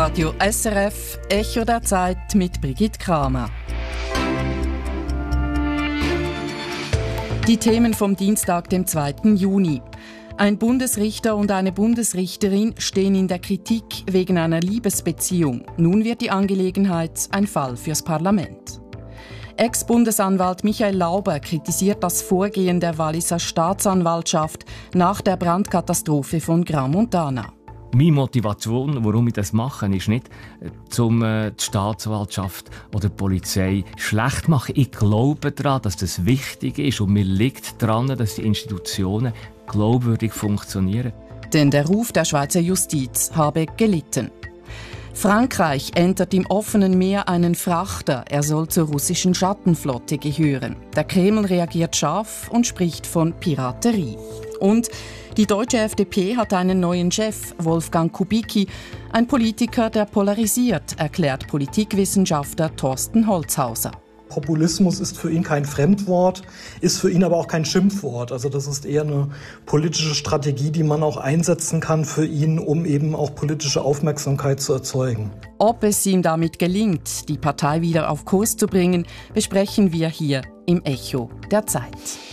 Radio SRF, Echo der Zeit mit Brigitte Kramer. Die Themen vom Dienstag, dem 2. Juni. Ein Bundesrichter und eine Bundesrichterin stehen in der Kritik wegen einer Liebesbeziehung. Nun wird die Angelegenheit ein Fall fürs Parlament. Ex-Bundesanwalt Michael Lauber kritisiert das Vorgehen der Walliser Staatsanwaltschaft nach der Brandkatastrophe von Grand Montana. Meine Motivation, warum ich das mache, ist nicht, um die Staatsanwaltschaft oder die Polizei schlecht zu machen. Ich glaube daran, dass das wichtig ist und mir liegt daran, dass die Institutionen glaubwürdig funktionieren. Denn der Ruf der Schweizer Justiz habe gelitten. Frankreich entert im offenen Meer einen Frachter. Er soll zur russischen Schattenflotte gehören. Der Kreml reagiert scharf und spricht von Piraterie. Und die deutsche FDP hat einen neuen Chef, Wolfgang Kubicki, ein Politiker, der polarisiert, erklärt Politikwissenschaftler Thorsten Holzhauser. Populismus ist für ihn kein Fremdwort, ist für ihn aber auch kein Schimpfwort. Also das ist eher eine politische Strategie, die man auch einsetzen kann für ihn, um eben auch politische Aufmerksamkeit zu erzeugen. Ob es ihm damit gelingt, die Partei wieder auf Kurs zu bringen, besprechen wir hier im Echo der Zeit.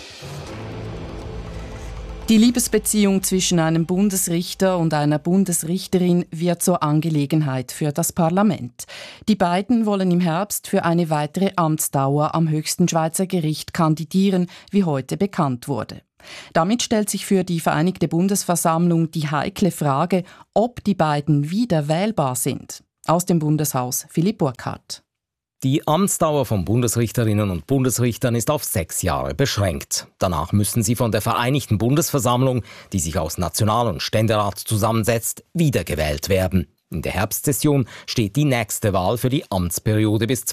Die Liebesbeziehung zwischen einem Bundesrichter und einer Bundesrichterin wird zur Angelegenheit für das Parlament. Die beiden wollen im Herbst für eine weitere Amtsdauer am höchsten Schweizer Gericht kandidieren, wie heute bekannt wurde. Damit stellt sich für die Vereinigte Bundesversammlung die heikle Frage, ob die beiden wieder wählbar sind. Aus dem Bundeshaus Philipp Burkhardt. Die Amtsdauer von Bundesrichterinnen und Bundesrichtern ist auf 6 Jahre beschränkt. Danach müssen sie von der Vereinigten Bundesversammlung, die sich aus National- und Ständerat zusammensetzt, wiedergewählt werden. In der Herbstsession steht die nächste Wahl für die Amtsperiode bis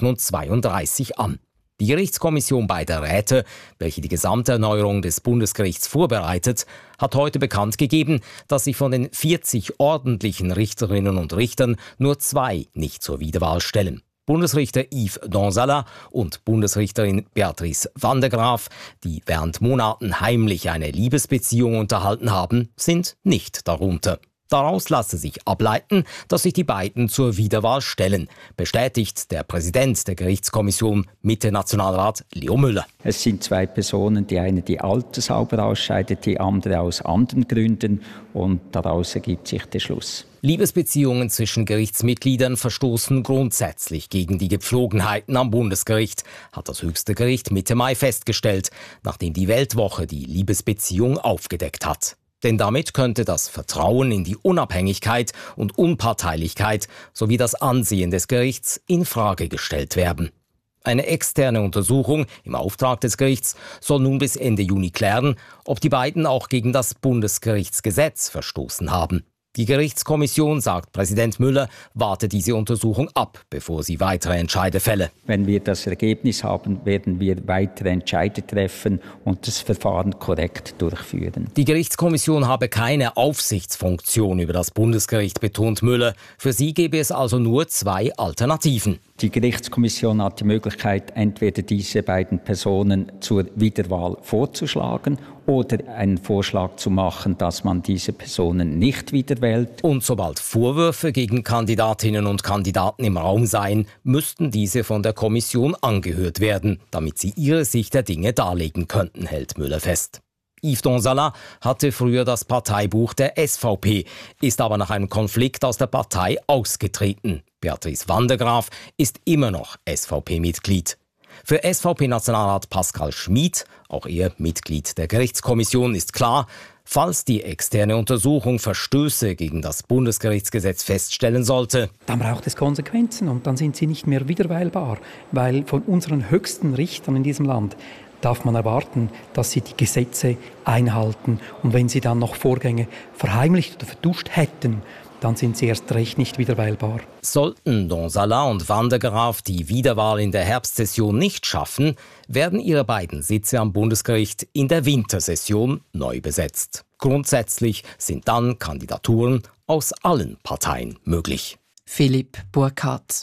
2032 an. Die Gerichtskommission beider Räte, welche die gesamte Erneuerung des Bundesgerichts vorbereitet, hat heute bekannt gegeben, dass sich von den 40 ordentlichen Richterinnen und Richtern nur 2 nicht zur Wiederwahl stellen. Bundesrichter Yves Donsala und Bundesrichterin Beatrice van der Graaf, die während Monaten heimlich eine Liebesbeziehung unterhalten haben, sind nicht darunter. Daraus lasse sich ableiten, dass sich die beiden zur Wiederwahl stellen, bestätigt der Präsident der Gerichtskommission Mitte-Nationalrat Leo Müller. Es sind 2 Personen, die eine die altershalber ausscheidet, die andere aus anderen Gründen, und daraus ergibt sich der Schluss. Liebesbeziehungen zwischen Gerichtsmitgliedern verstoßen grundsätzlich gegen die Gepflogenheiten am Bundesgericht, hat das höchste Gericht Mitte Mai festgestellt, nachdem die Weltwoche die Liebesbeziehung aufgedeckt hat. Denn damit könnte das Vertrauen in die Unabhängigkeit und Unparteilichkeit sowie das Ansehen des Gerichts in Frage gestellt werden. Eine externe Untersuchung im Auftrag des Gerichts soll nun bis Ende Juni klären, ob die beiden auch gegen das Bundesgerichtsgesetz verstoßen haben. Die Gerichtskommission, sagt Präsident Müller, warte diese Untersuchung ab, bevor sie weitere Entscheide fälle. Wenn wir das Ergebnis haben, werden wir weitere Entscheide treffen und das Verfahren korrekt durchführen. Die Gerichtskommission habe keine Aufsichtsfunktion über das Bundesgericht, betont Müller. Für sie gäbe es also nur 2 Alternativen. Die Gerichtskommission hat die Möglichkeit, entweder diese beiden Personen zur Wiederwahl vorzuschlagen oder einen Vorschlag zu machen, dass man diese Personen nicht wiederwählt. Und sobald Vorwürfe gegen Kandidatinnen und Kandidaten im Raum seien, müssten diese von der Kommission angehört werden, damit sie ihre Sicht der Dinge darlegen könnten, hält Müller fest. Yves Donsala hatte früher das Parteibuch der SVP, ist aber nach einem Konflikt aus der Partei ausgetreten. Beatrice van der Graaf ist immer noch SVP-Mitglied. Für SVP-Nationalrat Pascal Schmid, auch er Mitglied der Gerichtskommission, ist klar, falls die externe Untersuchung Verstöße gegen das Bundesgerichtsgesetz feststellen sollte, dann braucht es Konsequenzen und dann sind sie nicht mehr wiederwählbar, weil von unseren höchsten Richtern in diesem Land darf man erwarten, dass sie die Gesetze einhalten. Und wenn sie dann noch Vorgänge verheimlicht oder verduscht hätten, dann sind sie erst recht nicht wiederwählbar. Sollten Donsala und van der Graaf die Wiederwahl in der Herbstsession nicht schaffen, werden ihre beiden Sitze am Bundesgericht in der Wintersession neu besetzt. Grundsätzlich sind dann Kandidaturen aus allen Parteien möglich. Philipp Burkhardt.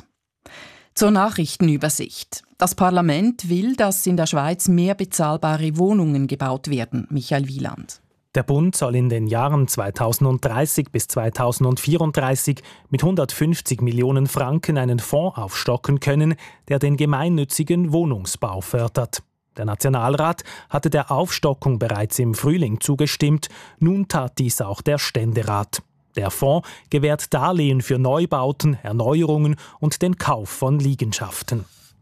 Zur Nachrichtenübersicht. Das Parlament will, dass in der Schweiz mehr bezahlbare Wohnungen gebaut werden. Michael Wieland. Der Bund soll in den Jahren 2030 bis 2034 mit 150 Millionen Franken einen Fonds aufstocken können, der den gemeinnützigen Wohnungsbau fördert. Der Nationalrat hatte der Aufstockung bereits im Frühling zugestimmt, nun tat dies auch der Ständerat. Der Fonds gewährt Darlehen für Neubauten, Erneuerungen und den Kauf von Liegenschaften.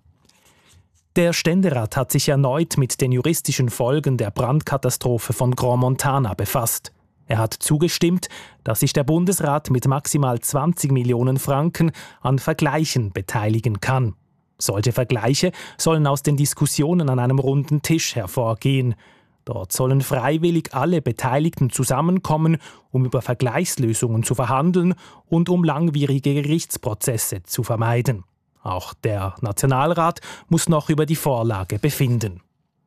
Der Ständerat hat sich erneut mit den juristischen Folgen der Brandkatastrophe von Grand Montana befasst. Er hat zugestimmt, dass sich der Bundesrat mit maximal 20 Millionen Franken an Vergleichen beteiligen kann. Solche Vergleiche sollen aus den Diskussionen an einem runden Tisch hervorgehen. Dort sollen freiwillig alle Beteiligten zusammenkommen, um über Vergleichslösungen zu verhandeln und um langwierige Gerichtsprozesse zu vermeiden. Auch der Nationalrat muss noch über die Vorlage befinden.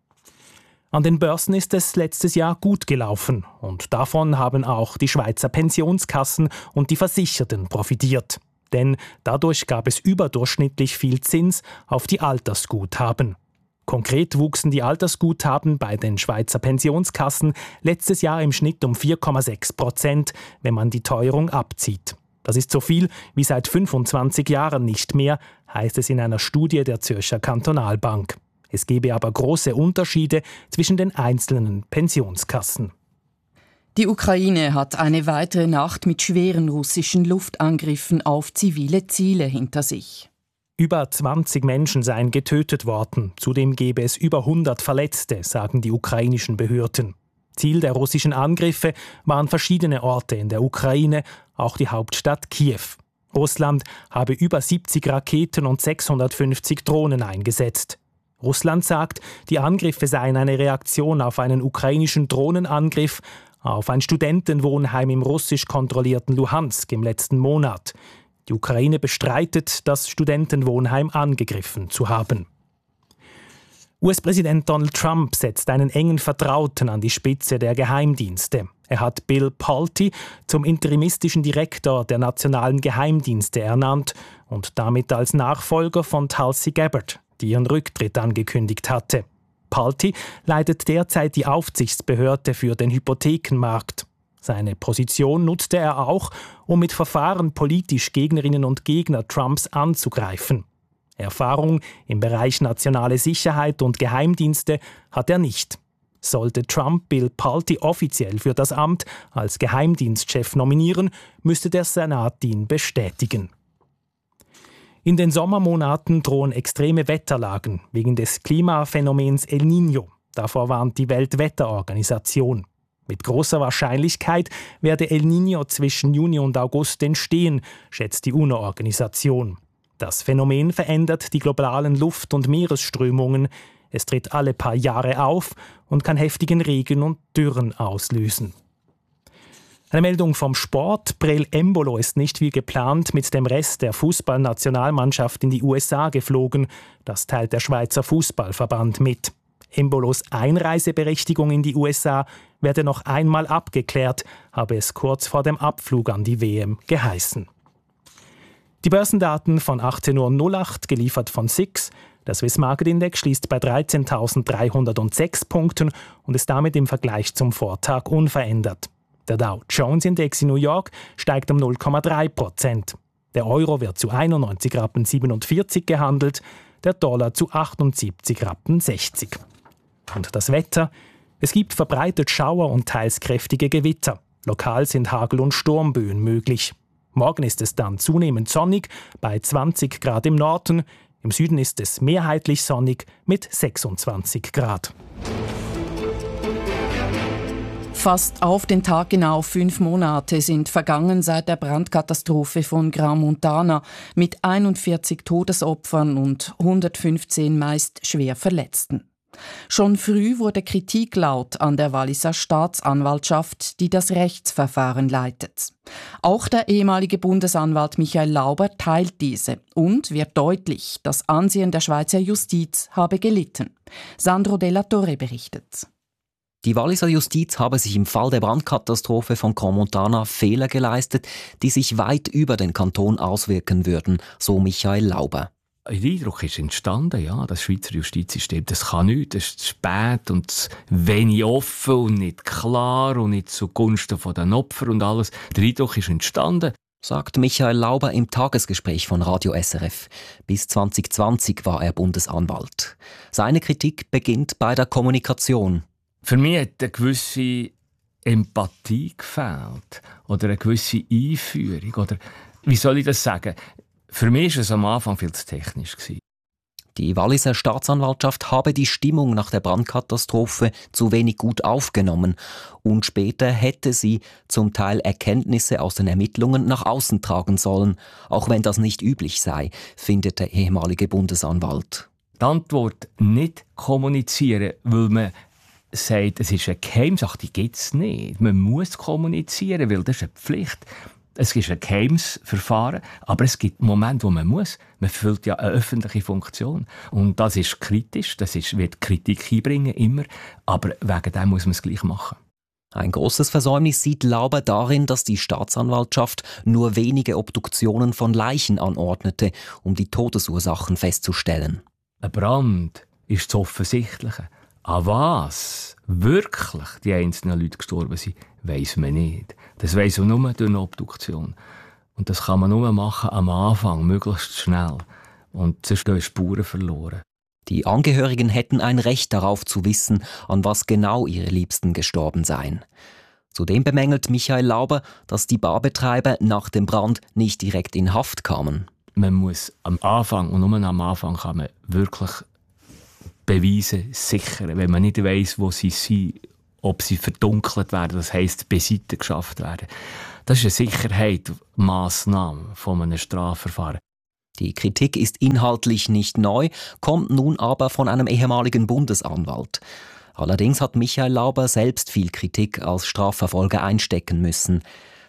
An den Börsen ist es letztes Jahr gut gelaufen und davon haben auch die Schweizer Pensionskassen und die Versicherten profitiert. Denn dadurch gab es überdurchschnittlich viel Zins auf die Altersguthaben. Konkret wuchsen die Altersguthaben bei den Schweizer Pensionskassen letztes Jahr im Schnitt um 4,6%, wenn man die Teuerung abzieht. Das ist so viel wie seit 25 Jahren nicht mehr, heißt es in einer Studie der Zürcher Kantonalbank. Es gebe aber große Unterschiede zwischen den einzelnen Pensionskassen. Die Ukraine hat eine weitere Nacht mit schweren russischen Luftangriffen auf zivile Ziele hinter sich. Über 20 Menschen seien getötet worden, zudem gebe es über 100 Verletzte, sagen die ukrainischen Behörden. Ziel der russischen Angriffe waren verschiedene Orte in der Ukraine, auch die Hauptstadt Kiew. Russland habe über 70 Raketen und 650 Drohnen eingesetzt. Russland sagt, die Angriffe seien eine Reaktion auf einen ukrainischen Drohnenangriff auf ein Studentenwohnheim im russisch kontrollierten Luhansk im letzten Monat. Die Ukraine bestreitet, das Studentenwohnheim angegriffen zu haben. US-Präsident Donald Trump setzt einen engen Vertrauten an die Spitze der Geheimdienste. Er hat Bill Pulte zum interimistischen Direktor der nationalen Geheimdienste ernannt und damit als Nachfolger von Tulsi Gabbard, die ihren Rücktritt angekündigt hatte. Pulte leitet derzeit die Aufsichtsbehörde für den Hypothekenmarkt. Seine Position nutzte er auch, um mit Verfahren politisch Gegnerinnen und Gegner Trumps anzugreifen. Erfahrung im Bereich nationale Sicherheit und Geheimdienste hat er nicht. Sollte Trump Bill Pulte offiziell für das Amt als Geheimdienstchef nominieren, müsste der Senat ihn bestätigen. In den Sommermonaten drohen extreme Wetterlagen wegen des Klimaphänomens El Niño. Davor warnt die Weltwetterorganisation. Mit großer Wahrscheinlichkeit werde El Niño zwischen Juni und August entstehen, schätzt die UNO-Organisation. Das Phänomen verändert die globalen Luft- und Meeresströmungen. Es tritt alle paar Jahre auf und kann heftigen Regen und Dürren auslösen. Eine Meldung vom Sport. Breel Embolo ist nicht wie geplant mit dem Rest der Fußballnationalmannschaft in die USA geflogen. Das teilt der Schweizer Fußballverband mit. Embolos Einreiseberechtigung in die USA werde noch einmal abgeklärt, habe es kurz vor dem Abflug an die WM geheißen. Die Börsendaten von 18.08 Uhr, geliefert von SIX. Der Swiss Market Index schließt bei 13.306 Punkten und ist damit im Vergleich zum Vortag unverändert. Der Dow Jones Index in New York steigt um 0,3%. Der Euro wird zu 91,47 Rappen gehandelt, der Dollar zu 78,60 Rappen. Und das Wetter? Es gibt verbreitet Schauer und teils kräftige Gewitter. Lokal sind Hagel- und Sturmböen möglich. Morgen ist es dann zunehmend sonnig bei 20 Grad im Norden. Im Süden ist es mehrheitlich sonnig mit 26 Grad. Fast auf den Tag genau 5 Monate sind vergangen seit der Brandkatastrophe von Grand Montana mit 41 Todesopfern und 115 meist schwer Verletzten. Schon früh wurde Kritik laut an der Walliser Staatsanwaltschaft, die das Rechtsverfahren leitet. Auch der ehemalige Bundesanwalt Michael Lauber teilt diese und wird deutlich, das Ansehen der Schweizer Justiz habe gelitten. Sandro Della Torre berichtet. Die Walliser Justiz habe sich im Fall der Brandkatastrophe von Grand Montana Fehler geleistet, die sich weit über den Kanton auswirken würden, so Michael Lauber. Ein Eindruck ist entstanden, ja, das Schweizer Justizsystem, das kann nichts, das ist zu spät und wenig offen und nicht klar und nicht zugunsten der Opfer und alles. Der Eindruck ist entstanden. Sagt Michael Lauber im Tagesgespräch von Radio SRF. Bis 2020 war er Bundesanwalt. Seine Kritik beginnt bei der Kommunikation. Für mich hat eine gewisse Empathie gefehlt oder eine gewisse Einführung. Oder wie soll ich das sagen? Für mich war es am Anfang viel zu technisch. Die Walliser Staatsanwaltschaft habe die Stimmung nach der Brandkatastrophe zu wenig gut aufgenommen und später hätte sie zum Teil Erkenntnisse aus den Ermittlungen nach außen tragen sollen, auch wenn das nicht üblich sei, findet der ehemalige Bundesanwalt. Die Antwort nicht kommunizieren, weil man sagt, es ist eine Geheimsache, die gibt es nicht. Man muss kommunizieren, weil das ist eine Pflicht. Es ist ein geheimes Verfahren, aber es gibt Momente, wo man muss. Man erfüllt ja eine öffentliche Funktion. Und das ist kritisch, wird Kritik einbringen, immer. Aber wegen dem muss man es gleich machen. Ein grosses Versäumnis sieht Lauber darin, dass die Staatsanwaltschaft nur wenige Obduktionen von Leichen anordnete, um die Todesursachen festzustellen. Ein Brand ist das Offensichtliche. An was wirklich die einzelnen Leute gestorben sind, weiss man nicht. Das weiss man nur durch eine Obduktion. Und das kann man nur machen am Anfang, möglichst schnell. Und sonst gehen Spuren verloren. Die Angehörigen hätten ein Recht darauf zu wissen, an was genau ihre Liebsten gestorben seien. Zudem bemängelt Michael Lauber, dass die Barbetreiber nach dem Brand nicht direkt in Haft kamen. Man muss am Anfang, und nur am Anfang kann man wirklich Beweise sichern, wenn man nicht weiss, wo sie sind, ob sie verdunkelt werden, das heisst, beiseite geschafft werden. Das ist eine Sicherheitsmaßnahme von einem Strafverfahren. Die Kritik ist inhaltlich nicht neu, kommt nun aber von einem ehemaligen Bundesanwalt. Allerdings hat Michael Lauber selbst viel Kritik als Strafverfolger einstecken müssen.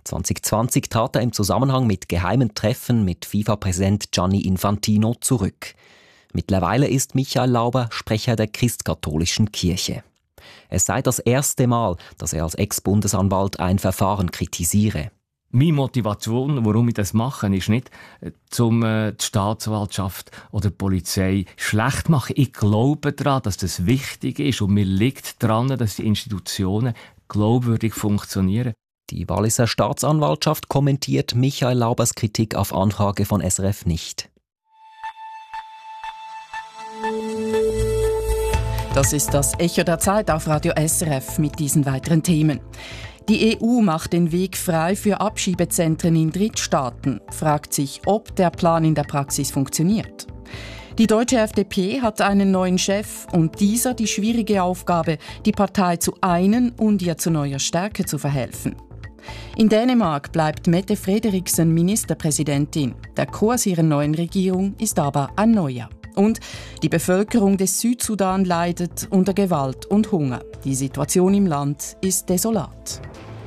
2020 trat er im Zusammenhang mit geheimen Treffen mit FIFA-Präsident Gianni Infantino zurück. Mittlerweile ist Michael Lauber Sprecher der christkatholischen Kirche. Es sei das erste Mal, dass er als Ex-Bundesanwalt ein Verfahren kritisiere. Meine Motivation, warum ich das mache, ist nicht, die Staatsanwaltschaft oder die Polizei schlecht zu machen. Ich glaube daran, dass das wichtig ist und mir liegt daran, dass die Institutionen glaubwürdig funktionieren. Die Walliser Staatsanwaltschaft kommentiert Michael Laubers Kritik auf Anfrage von SRF nicht. Das ist das Echo der Zeit auf Radio SRF mit diesen weiteren Themen. Die EU macht den Weg frei für Abschiebezentren in Drittstaaten, fragt sich, ob der Plan in der Praxis funktioniert. Die deutsche FDP hat einen neuen Chef und dieser die schwierige Aufgabe, die Partei zu einen und ihr zu neuer Stärke zu verhelfen. In Dänemark bleibt Mette Frederiksen Ministerpräsidentin. Der Kurs ihrer neuen Regierung ist aber ein neuer. Und die Bevölkerung des Südsudan leidet unter Gewalt und Hunger. Die Situation im Land ist desolat.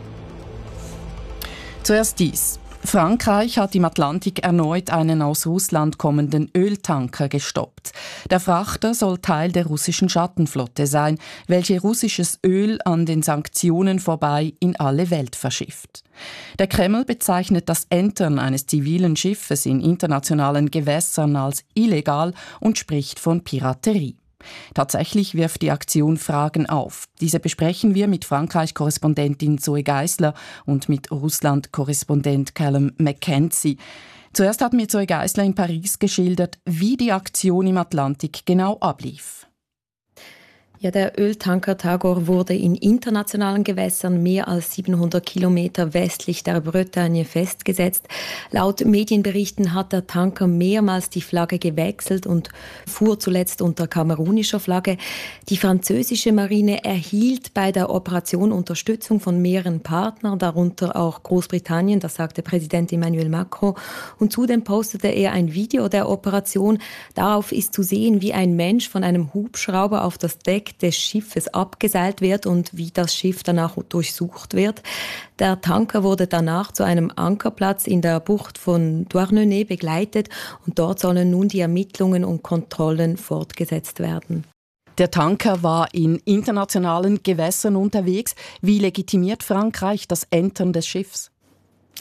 Zuerst dies. Frankreich hat im Atlantik erneut einen aus Russland kommenden Öltanker gestoppt. Der Frachter soll Teil der russischen Schattenflotte sein, welche russisches Öl an den Sanktionen vorbei in alle Welt verschifft. Der Kreml bezeichnet das Entern eines zivilen Schiffes in internationalen Gewässern als illegal und spricht von Piraterie. Tatsächlich wirft die Aktion Fragen auf. Diese besprechen wir mit Frankreich-Korrespondentin Zoe Geisler und mit Russland-Korrespondent Callum McKenzie. Zuerst hat mir Zoe Geisler in Paris geschildert, wie die Aktion im Atlantik genau ablief. Ja, der Öltanker Tagor wurde in internationalen Gewässern mehr als 700 Kilometer westlich der Bretagne festgesetzt. Laut Medienberichten hat der Tanker mehrmals die Flagge gewechselt und fuhr zuletzt unter kamerunischer Flagge. Die französische Marine erhielt bei der Operation Unterstützung von mehreren Partnern, darunter auch Großbritannien, das sagte Präsident Emmanuel Macron. Und zudem postete er ein Video der Operation. Darauf ist zu sehen, wie ein Mensch von einem Hubschrauber auf das Deck des Schiffes abgeseilt wird und wie das Schiff danach durchsucht wird. Der Tanker wurde danach zu einem Ankerplatz in der Bucht von Douarnenez begleitet und dort sollen nun die Ermittlungen und Kontrollen fortgesetzt werden. Der Tanker war in internationalen Gewässern unterwegs. Wie legitimiert Frankreich das Entern des Schiffs?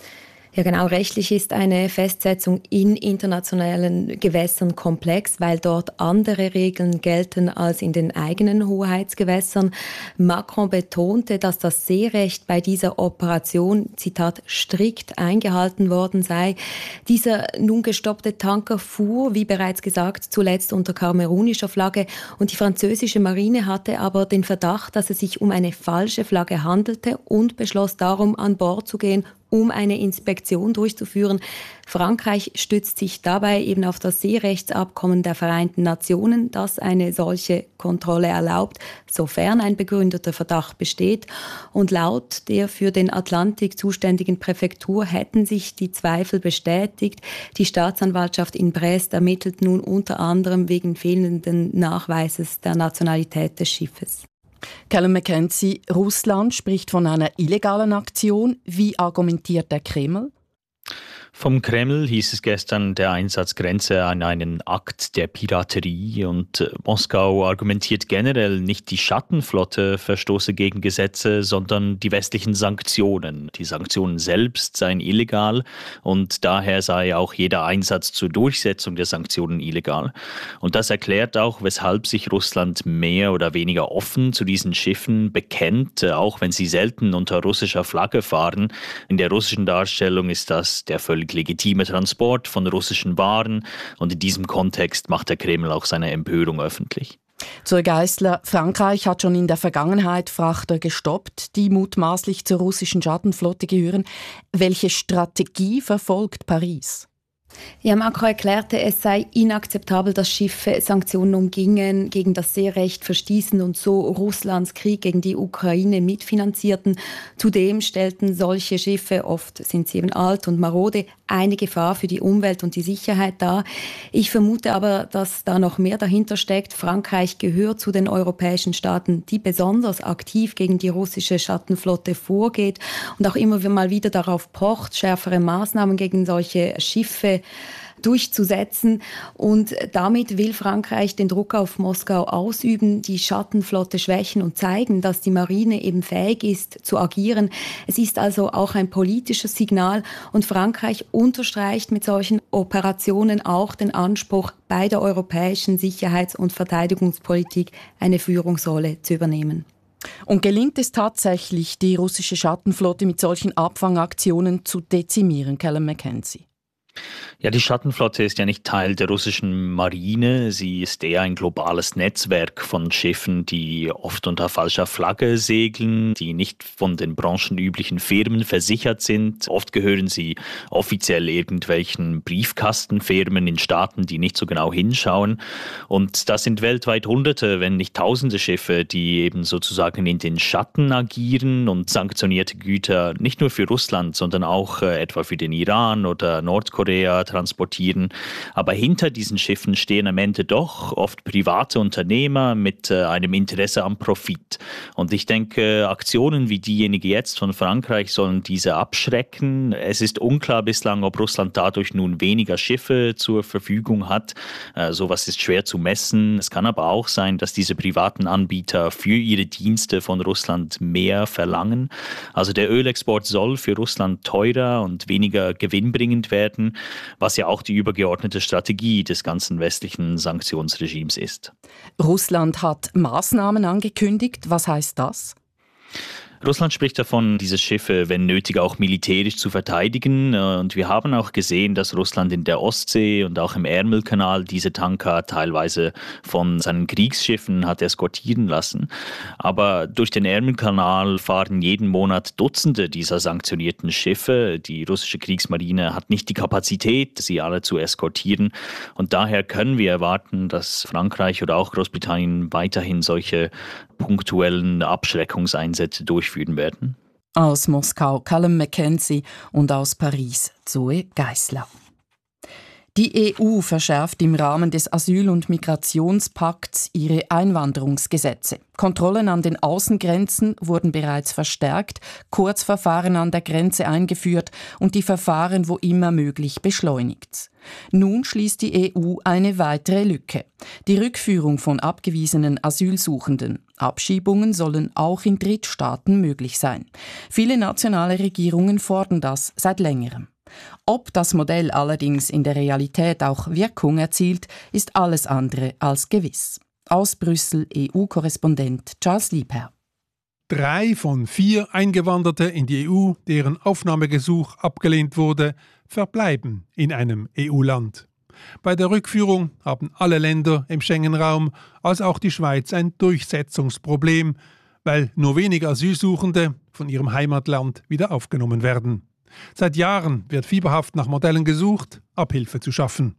Ja genau, rechtlich ist eine Festsetzung in internationalen Gewässern komplex, weil dort andere Regeln gelten als in den eigenen Hoheitsgewässern. Macron betonte, dass das Seerecht bei dieser Operation, Zitat, strikt eingehalten worden sei. Dieser nun gestoppte Tanker fuhr, wie bereits gesagt, zuletzt unter kamerunischer Flagge und die französische Marine hatte aber den Verdacht, dass es sich um eine falsche Flagge handelte und beschloss darum, an Bord zu gehen, um eine Inspektion durchzuführen. Frankreich stützt sich dabei eben auf das Seerechtsabkommen der Vereinten Nationen, das eine solche Kontrolle erlaubt, sofern ein begründeter Verdacht besteht. Und laut der für den Atlantik zuständigen Präfektur hätten sich die Zweifel bestätigt. Die Staatsanwaltschaft in Brest ermittelt nun unter anderem wegen fehlenden Nachweises der Nationalität des Schiffes. Callum McKenzie, Russland spricht von einer illegalen Aktion. Wie argumentiert der Kreml? Vom Kreml hieß es gestern, der Einsatz grenze an einen Akt der Piraterie und Moskau argumentiert generell, nicht die Schattenflotte verstoße gegen Gesetze, sondern die westlichen Sanktionen. Die Sanktionen selbst seien illegal und daher sei auch jeder Einsatz zur Durchsetzung der Sanktionen illegal. Und das erklärt auch, weshalb sich Russland mehr oder weniger offen zu diesen Schiffen bekennt, auch wenn sie selten unter russischer Flagge fahren. In der russischen Darstellung ist das der völlig legitime Transport von russischen Waren und in diesem Kontext macht der Kreml auch seine Empörung öffentlich. Zur Geissler, Frankreich hat schon in der Vergangenheit Frachter gestoppt, die mutmaßlich zur russischen Schattenflotte gehören. Welche Strategie verfolgt Paris? Ja, Macron erklärte, es sei inakzeptabel, dass Schiffe Sanktionen umgingen, gegen das Seerecht verstießen und so Russlands Krieg gegen die Ukraine mitfinanzierten. Zudem stellten solche Schiffe, oft sind sie eben alt und marode, eine Gefahr für die Umwelt und die Sicherheit dar. Ich vermute aber, dass da noch mehr dahinter steckt. Frankreich gehört zu den europäischen Staaten, die besonders aktiv gegen die russische Schattenflotte vorgeht und auch immer mal wieder darauf pocht, schärfere Maßnahmen gegen solche Schiffe durchzusetzen. Und damit will Frankreich den Druck auf Moskau ausüben, die Schattenflotte schwächen und zeigen, dass die Marine eben fähig ist zu agieren. Es ist also auch ein politisches Signal und Frankreich unterstreicht mit solchen Operationen auch den Anspruch, bei der europäischen Sicherheits- und Verteidigungspolitik eine Führungsrolle zu übernehmen. Und gelingt es tatsächlich, die russische Schattenflotte mit solchen Abfangaktionen zu dezimieren, Callum McKenzie? Ja, die Schattenflotte ist ja nicht Teil der russischen Marine. Sie ist eher ein globales Netzwerk von Schiffen, die oft unter falscher Flagge segeln, die nicht von den branchenüblichen Firmen versichert sind. Oft gehören sie offiziell irgendwelchen Briefkastenfirmen in Staaten, die nicht so genau hinschauen. Und das sind weltweit Hunderte, wenn nicht Tausende Schiffe, die eben sozusagen in den Schatten agieren und sanktionierte Güter nicht nur für Russland, sondern auch etwa für den Iran oder Nordkorea transportieren. Aber hinter diesen Schiffen stehen am Ende doch oft private Unternehmer mit einem Interesse am Profit. Und ich denke, Aktionen wie diejenige jetzt von Frankreich sollen diese abschrecken. Es ist unklar bislang, ob Russland dadurch nun weniger Schiffe zur Verfügung hat. Sowas ist schwer zu messen. Es kann aber auch sein, dass diese privaten Anbieter für ihre Dienste von Russland mehr verlangen. Also der Ölexport soll für Russland teurer und weniger gewinnbringend werden, was ja auch die übergeordnete Strategie des ganzen westlichen Sanktionsregimes ist. Russland hat Maßnahmen angekündigt. Was heißt das? Russland spricht davon, diese Schiffe, wenn nötig, auch militärisch zu verteidigen. Und wir haben auch gesehen, dass Russland in der Ostsee und auch im Ärmelkanal diese Tanker teilweise von seinen Kriegsschiffen hat eskortieren lassen. Aber durch den Ärmelkanal fahren jeden Monat Dutzende dieser sanktionierten Schiffe. Die russische Kriegsmarine hat nicht die Kapazität, sie alle zu eskortieren. Und daher können wir erwarten, dass Frankreich oder auch Großbritannien weiterhin solche punktuellen Abschreckungseinsätze durchführen werden. Aus Moskau Callum McKenzie und aus Paris Zoe Geissler. Die EU verschärft im Rahmen des Asyl- und Migrationspakts ihre Einwanderungsgesetze. Kontrollen an den Außengrenzen wurden bereits verstärkt, Kurzverfahren an der Grenze eingeführt und die Verfahren wo immer möglich beschleunigt. Nun schließt die EU eine weitere Lücke: die Rückführung von abgewiesenen Asylsuchenden. Abschiebungen sollen auch in Drittstaaten möglich sein. Viele nationale Regierungen fordern das seit längerem. Ob das Modell allerdings in der Realität auch Wirkung erzielt, ist alles andere als gewiss. Aus Brüssel EU-Korrespondent Charles Liebherr. 3 von 4 Eingewanderte in die EU, deren Aufnahmegesuch abgelehnt wurde, verbleiben in einem EU-Land. Bei der Rückführung haben alle Länder im Schengen-Raum, als auch die Schweiz, ein Durchsetzungsproblem, weil nur wenige Asylsuchende von ihrem Heimatland wieder aufgenommen werden. Seit Jahren wird fieberhaft nach Modellen gesucht, Abhilfe zu schaffen.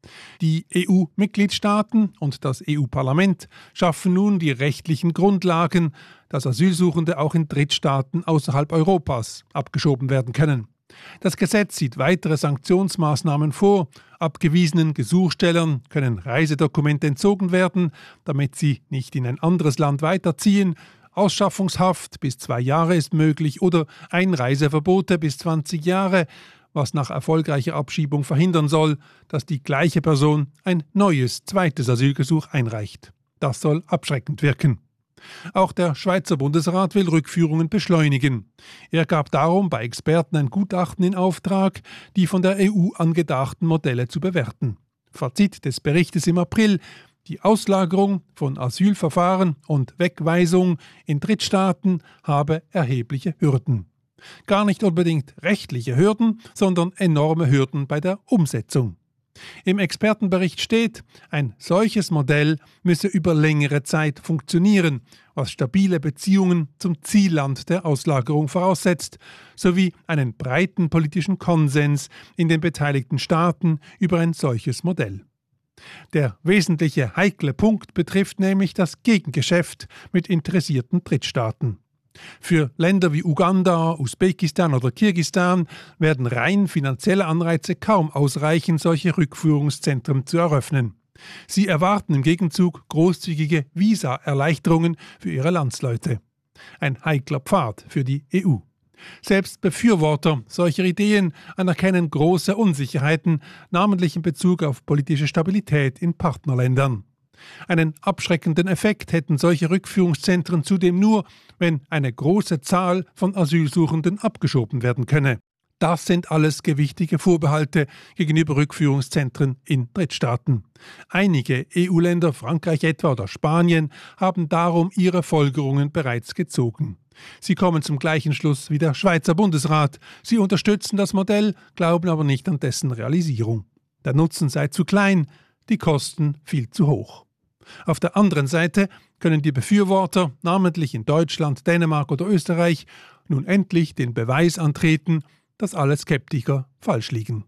Die EU-Mitgliedstaaten und das EU-Parlament schaffen nun die rechtlichen Grundlagen, dass Asylsuchende auch in Drittstaaten außerhalb Europas abgeschoben werden können. Das Gesetz sieht weitere Sanktionsmaßnahmen vor. Abgewiesenen Gesuchstellern können Reisedokumente entzogen werden, damit sie nicht in ein anderes Land weiterziehen. Ausschaffungshaft bis 2 Jahre ist möglich oder Einreiseverbote bis 20 Jahre, was nach erfolgreicher Abschiebung verhindern soll, dass die gleiche Person ein neues, zweites Asylgesuch einreicht. Das soll abschreckend wirken. Auch der Schweizer Bundesrat will Rückführungen beschleunigen. Er gab darum bei Experten ein Gutachten in Auftrag, die von der EU angedachten Modelle zu bewerten. Fazit des Berichtes im April: Die Auslagerung von Asylverfahren und Wegweisung in Drittstaaten habe erhebliche Hürden. Gar nicht unbedingt rechtliche Hürden, sondern enorme Hürden bei der Umsetzung. Im Expertenbericht steht, ein solches Modell müsse über längere Zeit funktionieren, was stabile Beziehungen zum Zielland der Auslagerung voraussetzt, sowie einen breiten politischen Konsens in den beteiligten Staaten über ein solches Modell. Der wesentliche heikle Punkt betrifft nämlich das Gegengeschäft mit interessierten Drittstaaten. Für Länder wie Uganda, Usbekistan oder Kirgisistan werden rein finanzielle Anreize kaum ausreichen, solche Rückführungszentren zu eröffnen. Sie erwarten im Gegenzug großzügige Visa-Erleichterungen für ihre Landsleute. Ein heikler Pfad für die EU. Selbst Befürworter solcher Ideen anerkennen große Unsicherheiten, namentlich in Bezug auf politische Stabilität in Partnerländern. Einen abschreckenden Effekt hätten solche Rückführungszentren zudem nur, wenn eine große Zahl von Asylsuchenden abgeschoben werden könne. Das sind alles gewichtige Vorbehalte gegenüber Rückführungszentren in Drittstaaten. Einige EU-Länder, Frankreich etwa oder Spanien, haben darum ihre Folgerungen bereits gezogen. Sie kommen zum gleichen Schluss wie der Schweizer Bundesrat. Sie unterstützen das Modell, glauben aber nicht an dessen Realisierung. Der Nutzen sei zu klein, die Kosten viel zu hoch. Auf der anderen Seite können die Befürworter, namentlich in Deutschland, Dänemark oder Österreich, nun endlich den Beweis antreten, dass alle Skeptiker falsch liegen.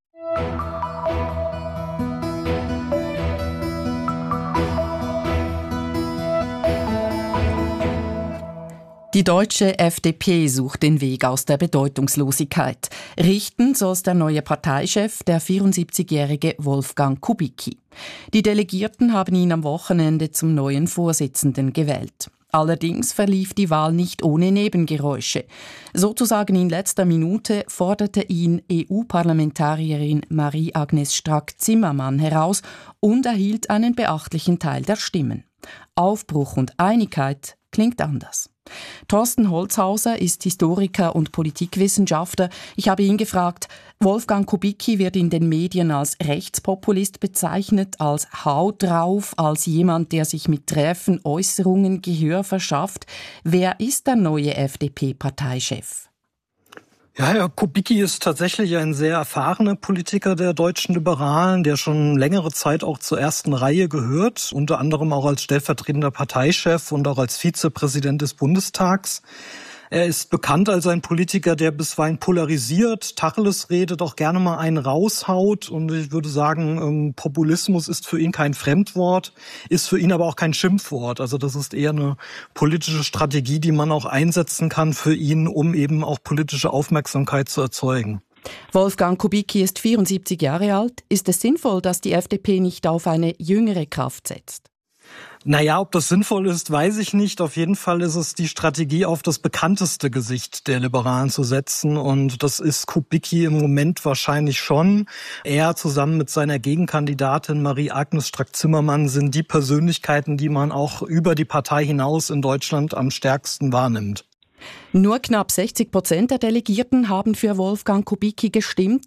Die deutsche FDP sucht den Weg aus der Bedeutungslosigkeit. Richten soll es der neue Parteichef, der 74-jährige Wolfgang Kubicki. Die Delegierten haben ihn am Wochenende zum neuen Vorsitzenden gewählt. Allerdings verlief die Wahl nicht ohne Nebengeräusche. Sozusagen in letzter Minute forderte ihn EU-Parlamentarierin Marie-Agnes Strack-Zimmermann heraus und erhielt einen beachtlichen Teil der Stimmen. Aufbruch und Einigkeit klingt anders. Thorsten Holzhauser ist Historiker und Politikwissenschaftler. Ich habe ihn gefragt, Wolfgang Kubicki wird in den Medien als Rechtspopulist bezeichnet, als Haut drauf, als jemand, der sich mit träfen Äußerungen Gehör verschafft. Wer ist der neue FDP-Parteichef? Ja, Herr Kubicki ist tatsächlich ein sehr erfahrener Politiker der deutschen Liberalen, der schon längere Zeit auch zur ersten Reihe gehört, unter anderem auch als stellvertretender Parteichef und auch als Vizepräsident des Bundestags. Er ist bekannt als ein Politiker, der bisweilen polarisiert, Tacheles redet, auch gerne mal einen raushaut. Und ich würde sagen, Populismus ist für ihn kein Fremdwort, ist für ihn aber auch kein Schimpfwort. Also das ist eher eine politische Strategie, die man auch einsetzen kann für ihn, um eben auch politische Aufmerksamkeit zu erzeugen. Wolfgang Kubicki ist 74 Jahre alt. Ist es sinnvoll, dass die FDP nicht auf eine jüngere Kraft setzt? Naja, ob das sinnvoll ist, weiß ich nicht. Auf jeden Fall ist es die Strategie, auf das bekannteste Gesicht der Liberalen zu setzen. Und das ist Kubicki im Moment wahrscheinlich schon. Er zusammen mit seiner Gegenkandidatin Marie-Agnes Strack-Zimmermann sind die Persönlichkeiten, die man auch über die Partei hinaus in Deutschland am stärksten wahrnimmt. Nur knapp 60% der Delegierten haben für Wolfgang Kubicki gestimmt.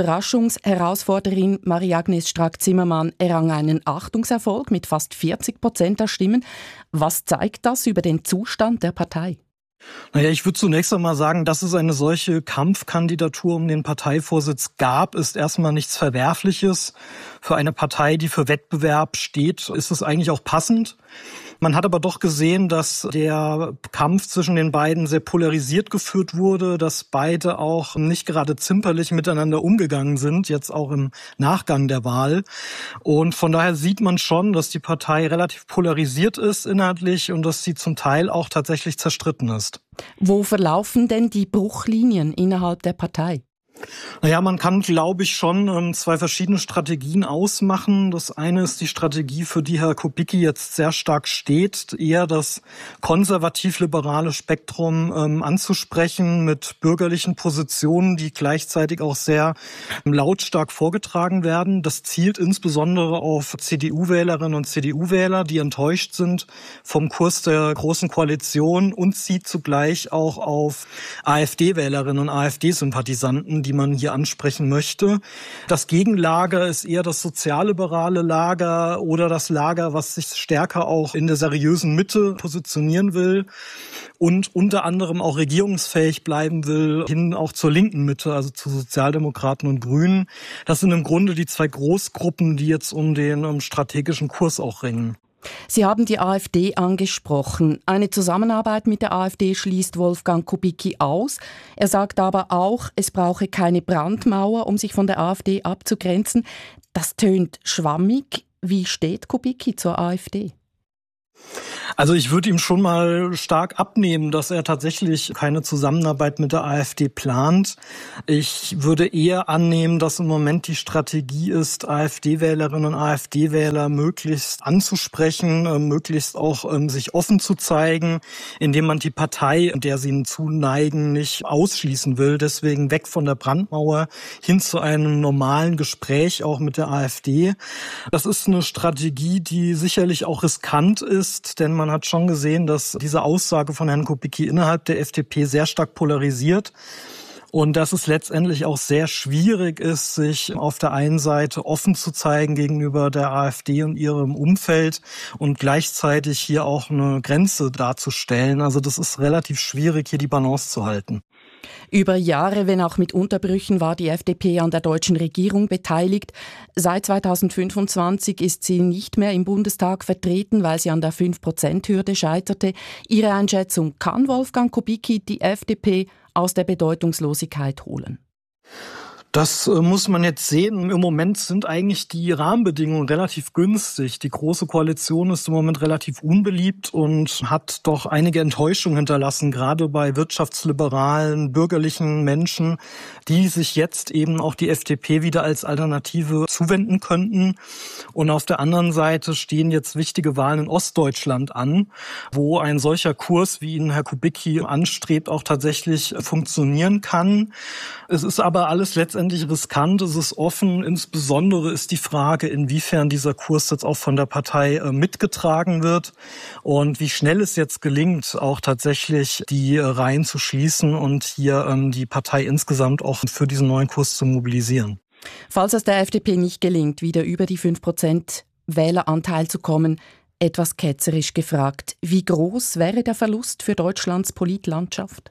Überraschungsherausforderin Marie-Agnes Strack-Zimmermann errang einen Achtungserfolg mit fast 40% der Stimmen. Was zeigt das über den Zustand der Partei? Naja, ich würde zunächst einmal sagen, dass es eine solche Kampfkandidatur um den Parteivorsitz gab, ist erstmal nichts Verwerfliches. Für eine Partei, die für Wettbewerb steht, ist es eigentlich auch passend. Man hat aber doch gesehen, dass der Kampf zwischen den beiden sehr polarisiert geführt wurde, dass beide auch nicht gerade zimperlich miteinander umgegangen sind, jetzt auch im Nachgang der Wahl. Und von daher sieht man schon, dass die Partei relativ polarisiert ist inhaltlich und dass sie zum Teil auch tatsächlich zerstritten ist. Wo verlaufen denn die Bruchlinien innerhalb der Partei? Naja, man kann, glaube ich, schon zwei verschiedene Strategien ausmachen. Das eine ist die Strategie, für die Herr Kubicki jetzt sehr stark steht, eher das konservativ-liberale Spektrum anzusprechen mit bürgerlichen Positionen, die gleichzeitig auch sehr lautstark vorgetragen werden. Das zielt insbesondere auf CDU-Wählerinnen und CDU-Wähler, die enttäuscht sind vom Kurs der Großen Koalition, und zieht zugleich auch auf AfD-Wählerinnen und AfD-Sympathisanten, die man hier ansprechen möchte. Das Gegenlager ist eher das sozialliberale Lager oder das Lager, was sich stärker auch in der seriösen Mitte positionieren will und unter anderem auch regierungsfähig bleiben will, hin auch zur linken Mitte, also zu Sozialdemokraten und Grünen. Das sind im Grunde die zwei Großgruppen, die jetzt um den strategischen Kurs auch ringen. Sie haben die AfD angesprochen. Eine Zusammenarbeit mit der AfD schließt Wolfgang Kubicki aus. Er sagt aber auch, es brauche keine Brandmauer, um sich von der AfD abzugrenzen. Das tönt schwammig. Wie steht Kubicki zur AfD? Also ich würde ihm schon mal stark abnehmen, dass er tatsächlich keine Zusammenarbeit mit der AfD plant. Ich würde eher annehmen, dass im Moment die Strategie ist, AfD-Wählerinnen und AfD-Wähler möglichst anzusprechen, möglichst auch sich offen zu zeigen, indem man die Partei, der sie zuneigen, nicht ausschließen will. Deswegen weg von der Brandmauer hin zu einem normalen Gespräch auch mit der AfD. Das ist eine Strategie, die sicherlich auch riskant ist, denn man hat schon gesehen, dass diese Aussage von Herrn Kubicki innerhalb der FDP sehr stark polarisiert und dass es letztendlich auch sehr schwierig ist, sich auf der einen Seite offen zu zeigen gegenüber der AfD und ihrem Umfeld und gleichzeitig hier auch eine Grenze darzustellen. Also das ist relativ schwierig, hier die Balance zu halten. Über Jahre, wenn auch mit Unterbrüchen, war die FDP an der deutschen Regierung beteiligt. Seit 2025 ist sie nicht mehr im Bundestag vertreten, weil sie an der 5%-Hürde scheiterte. Ihre Einschätzung: Kann Wolfgang Kubicki die FDP aus der Bedeutungslosigkeit holen? Das muss man jetzt sehen. Im Moment sind eigentlich die Rahmenbedingungen relativ günstig. Die Große Koalition ist im Moment relativ unbeliebt und hat doch einige Enttäuschungen hinterlassen, gerade bei wirtschaftsliberalen, bürgerlichen Menschen, die sich jetzt eben auch die FDP wieder als Alternative zuwenden könnten. Und auf der anderen Seite stehen jetzt wichtige Wahlen in Ostdeutschland an, wo ein solcher Kurs, wie ihn Herr Kubicki anstrebt, auch tatsächlich funktionieren kann. Es ist aber alles letztendlich riskant, es ist offen. Insbesondere ist die Frage, inwiefern dieser Kurs jetzt auch von der Partei mitgetragen wird und wie schnell es jetzt gelingt, auch tatsächlich die Reihen zu schließen und hier die Partei insgesamt auch für diesen neuen Kurs zu mobilisieren. Falls es der FDP nicht gelingt, wieder über die 5% Wähleranteil zu kommen, etwas ketzerisch gefragt, wie groß wäre der Verlust für Deutschlands Politlandschaft?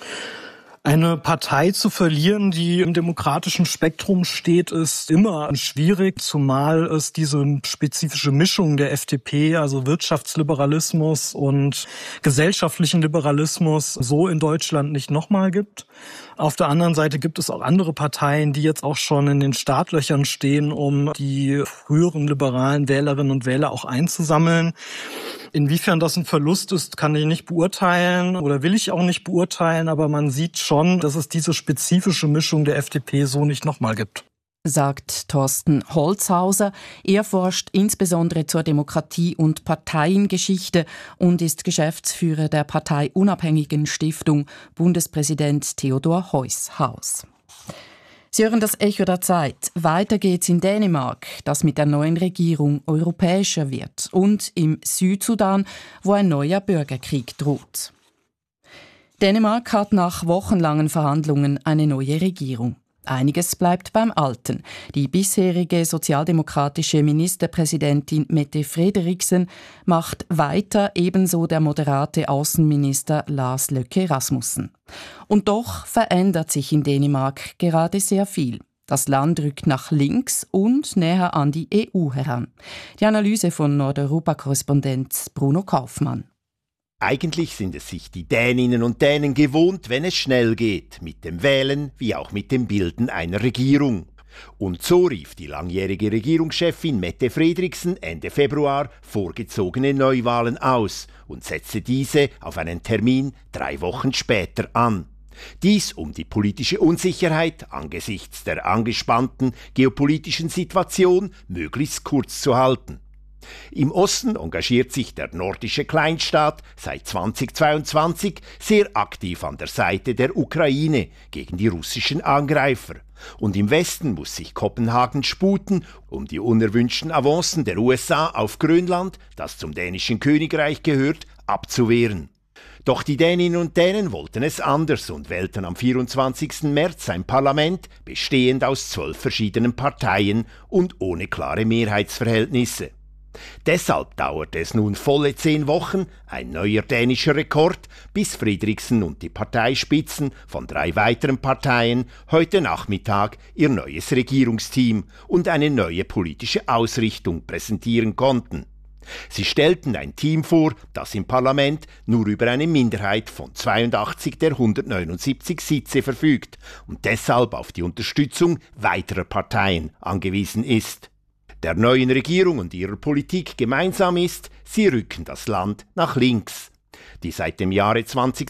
Eine Partei zu verlieren, die im demokratischen Spektrum steht, ist immer schwierig, zumal es diese spezifische Mischung der FDP, also Wirtschaftsliberalismus und gesellschaftlichen Liberalismus, so in Deutschland nicht nochmal gibt. Auf der anderen Seite gibt es auch andere Parteien, die jetzt auch schon in den Startlöchern stehen, um die früheren liberalen Wählerinnen und Wähler auch einzusammeln. Inwiefern das ein Verlust ist, kann ich nicht beurteilen oder will ich auch nicht beurteilen, aber man sieht schon, dass es diese spezifische Mischung der FDP so nicht nochmal gibt. Sagt Thorsten Holzhauser. Er forscht insbesondere zur Demokratie- und Parteiengeschichte und ist Geschäftsführer der parteiunabhängigen Stiftung Bundespräsident Theodor Heuss Haus. Sie hören das Echo der Zeit. Weiter geht's in Dänemark, das mit der neuen Regierung europäischer wird, und im Südsudan, wo ein neuer Bürgerkrieg droht. Dänemark hat nach wochenlangen Verhandlungen eine neue Regierung. Einiges bleibt beim Alten. Die bisherige sozialdemokratische Ministerpräsidentin Mette Frederiksen macht weiter, ebenso der moderate Außenminister Lars Løkke Rasmussen. Und doch verändert sich in Dänemark gerade sehr viel. Das Land rückt nach links und näher an die EU heran. Die Analyse von Nordeuropa-Korrespondent Bruno Kaufmann. Eigentlich sind es sich die Däninnen und Dänen gewohnt, wenn es schnell geht, mit dem Wählen wie auch mit dem Bilden einer Regierung. Und so rief die langjährige Regierungschefin Mette Frederiksen Ende Februar vorgezogene Neuwahlen aus und setzte diese auf einen Termin 3 Wochen später an. Dies, um die politische Unsicherheit angesichts der angespannten geopolitischen Situation möglichst kurz zu halten. Im Osten engagiert sich der nordische Kleinstaat seit 2022 sehr aktiv an der Seite der Ukraine gegen die russischen Angreifer. Und im Westen muss sich Kopenhagen sputen, um die unerwünschten Avancen der USA auf Grönland, das zum dänischen Königreich gehört, abzuwehren. Doch die Däninnen und Dänen wollten es anders und wählten am 24. März ein Parlament, bestehend aus 12 verschiedenen Parteien und ohne klare Mehrheitsverhältnisse. Deshalb dauerte es nun volle 10 Wochen, ein neuer dänischer Rekord, bis Frederiksen und die Parteispitzen von 3 weiteren Parteien heute Nachmittag ihr neues Regierungsteam und eine neue politische Ausrichtung präsentieren konnten. Sie stellten ein Team vor, das im Parlament nur über eine Minderheit von 82 der 179 Sitze verfügt und deshalb auf die Unterstützung weiterer Parteien angewiesen ist. Der neuen Regierung und ihrer Politik gemeinsam ist, sie rücken das Land nach links. Die seit dem Jahre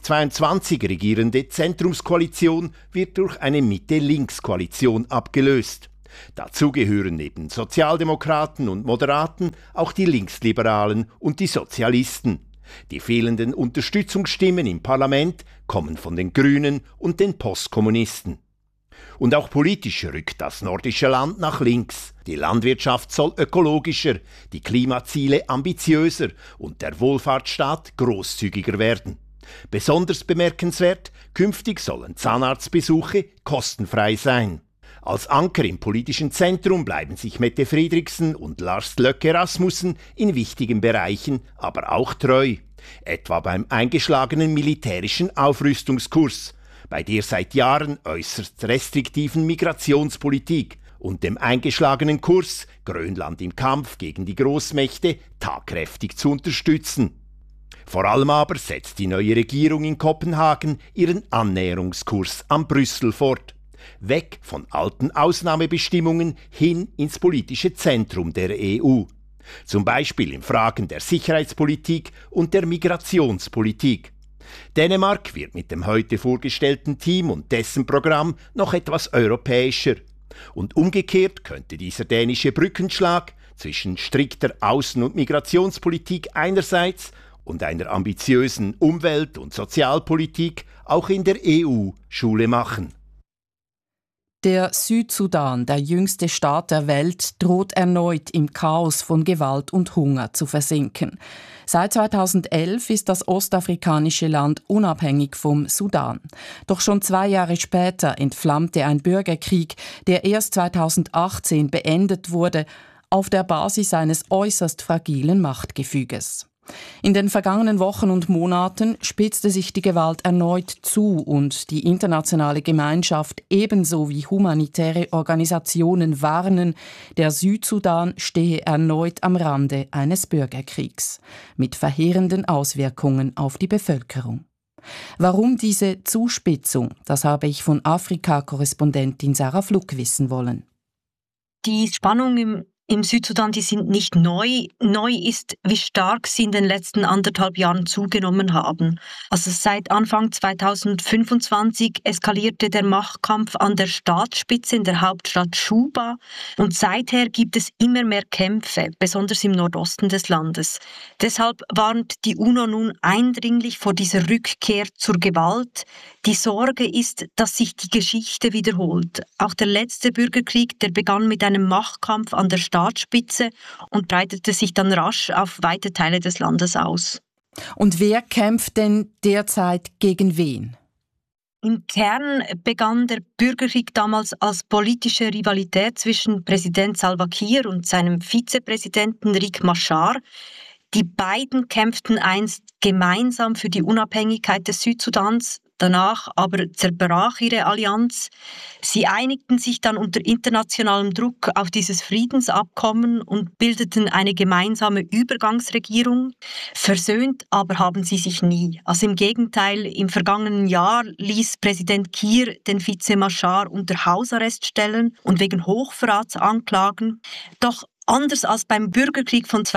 2022 regierende Zentrumskoalition wird durch eine Mitte-Links-Koalition abgelöst. Dazu gehören neben Sozialdemokraten und Moderaten auch die Linksliberalen und die Sozialisten. Die fehlenden Unterstützungsstimmen im Parlament kommen von den Grünen und den Postkommunisten. Und auch politisch rückt das nordische Land nach links. Die Landwirtschaft soll ökologischer, die Klimaziele ambitiöser und der Wohlfahrtsstaat großzügiger werden. Besonders bemerkenswert, künftig sollen Zahnarztbesuche kostenfrei sein. Als Anker im politischen Zentrum bleiben sich Mette Frederiksen und Lars Løkke Rasmussen in wichtigen Bereichen aber auch treu. Etwa beim eingeschlagenen militärischen Aufrüstungskurs, bei der seit Jahren äußerst restriktiven Migrationspolitik und dem eingeschlagenen Kurs, Grönland im Kampf gegen die Großmächte tatkräftig zu unterstützen. Vor allem aber setzt die neue Regierung in Kopenhagen ihren Annäherungskurs an Brüssel fort. Weg von alten Ausnahmebestimmungen hin ins politische Zentrum der EU. Zum Beispiel in Fragen der Sicherheitspolitik und der Migrationspolitik. Dänemark wird mit dem heute vorgestellten Team und dessen Programm noch etwas europäischer. Und umgekehrt könnte dieser dänische Brückenschlag zwischen strikter Außen- und Migrationspolitik einerseits und einer ambitiösen Umwelt- und Sozialpolitik auch in der EU Schule machen. Der Südsudan, der jüngste Staat der Welt, droht erneut im Chaos von Gewalt und Hunger zu versinken. Seit 2011 ist das ostafrikanische Land unabhängig vom Sudan. Doch schon 2 Jahre später entflammte ein Bürgerkrieg, der erst 2018 beendet wurde, auf der Basis eines äußerst fragilen Machtgefüges. In den vergangenen Wochen und Monaten spitzte sich die Gewalt erneut zu und die internationale Gemeinschaft ebenso wie humanitäre Organisationen warnen, der Südsudan stehe erneut am Rande eines Bürgerkriegs mit verheerenden Auswirkungen auf die Bevölkerung. Warum diese Zuspitzung, das habe ich von Afrika-Korrespondentin Sarah Fluck wissen wollen. Die Spannung im Südsudan, die sind nicht neu. Neu ist, wie stark sie in den letzten 1,5 Jahren zugenommen haben. Also seit Anfang 2025 eskalierte der Machtkampf an der Staatsspitze in der Hauptstadt Juba. Und seither gibt es immer mehr Kämpfe, besonders im Nordosten des Landes. Deshalb warnt die UNO nun eindringlich vor dieser Rückkehr zur Gewalt. Die Sorge ist, dass sich die Geschichte wiederholt. Auch der letzte Bürgerkrieg, der begann mit einem Machtkampf an der Staatsspitze und breitete sich dann rasch auf weite Teile des Landes aus. Und wer kämpft denn derzeit gegen wen? Im Kern begann der Bürgerkrieg damals als politische Rivalität zwischen Präsident Salva Kiir und seinem Vizepräsidenten Riek Machar. Die beiden kämpften einst gemeinsam für die Unabhängigkeit des Südsudans. Danach aber zerbrach ihre Allianz. Sie einigten sich dann unter internationalem Druck auf dieses Friedensabkommen und bildeten eine gemeinsame Übergangsregierung. Versöhnt aber haben sie sich nie. Also im Gegenteil, im vergangenen Jahr ließ Präsident Kiir den Vize Machar unter Hausarrest stellen und wegen Hochverrats anklagen. Doch anders als beim Bürgerkrieg von